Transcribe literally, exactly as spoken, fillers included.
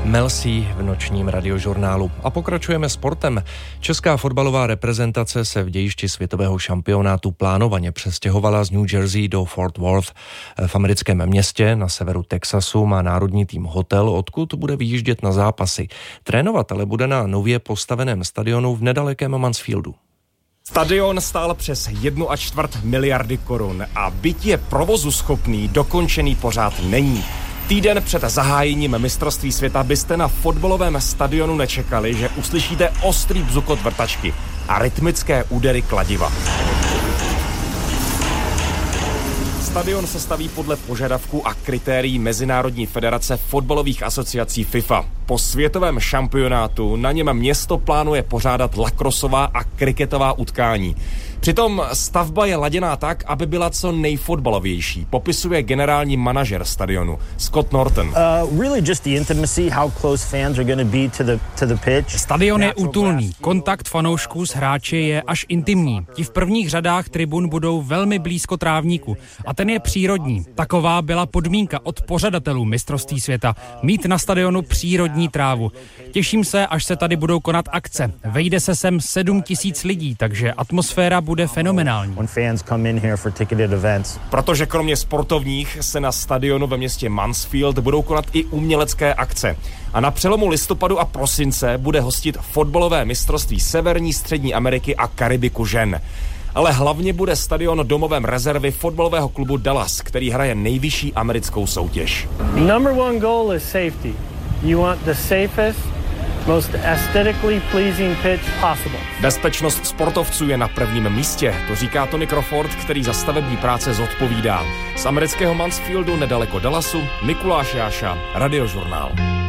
Mel C v nočním radiožurnálu. A pokračujeme sportem. Česká fotbalová reprezentace se v dějišti světového šampionátu plánovaně přestěhovala z New Jersey do Fort Worth. V americkém městě na severu Texasu má národní tým hotel, odkud bude vyjíždět na zápasy. Trénovat ale bude na nově postaveném stadionu v nedalekém Mansfieldu. Stadion stál přes jednu a čtvrt miliardy korun a byť je provozu schopný, dokončený pořád není. Týden před zahájením mistrovství světa byste na fotbalovém stadionu nečekali, že uslyšíte ostrý bzukot vrtačky a rytmické údery kladiva. Stadion se staví podle požadavků a kritérií Mezinárodní federace fotbalových asociací FIFA. Po světovém šampionátu na něm město plánuje pořádat lakrosová a kriketová utkání. Přitom stavba je laděná tak, aby byla co nejfotbalovější, popisuje generální manažer stadionu Scott Norton. Uh, really just the intimacy, how close fans are going to be to the to the pitch. Stadion je útulný, kontakt fanoušků s hráči je až intimní. Ti v prvních řadách tribun budou velmi blízko trávníku a ten je přírodní. Taková byla podmínka od pořadatelů mistrovství světa, mít na stadionu přírodní trávu. Těším se, až se tady budou konat akce. Vejde se sem sedm tisíc lidí, takže atmosféra bude fenomenální. Protože kromě sportovních se na stadionu ve městě Mansfield budou konat i umělecké akce. A na přelomu listopadu a prosince bude hostit fotbalové mistrovství Severní, Střední Ameriky a Karibiku žen. Ale hlavně bude stadion domovem rezervy fotbalového klubu Dallas, který hraje nejvyšší americkou soutěž. Number one goal is safety. You want the safest, most aesthetically pleasing pitch possible. Bezpečnost sportovců je na prvním místě, to říká Tony Crawford, který za stavební práce zodpovídá. Z amerického Mansfieldu nedaleko Dallasu Mikuláš Jáša, Radiožurnál.